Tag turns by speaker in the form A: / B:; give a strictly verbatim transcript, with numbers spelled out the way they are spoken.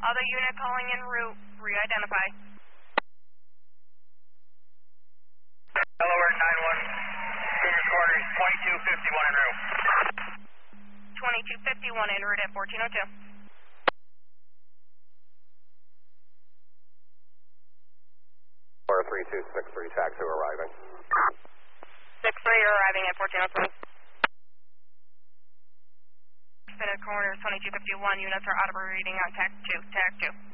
A: Other unit calling en route, re-identify.
B: Delaware nine one, Cougar Quarters, twenty-two fifty-one en route.
A: twenty-two fifty-one en route at fourteen oh two.
C: three two six three, taxi arriving.
A: six three arriving at fourteen oh two. Spinner corners, twenty-two fifty-one, units are out of reading on tac two, tac two.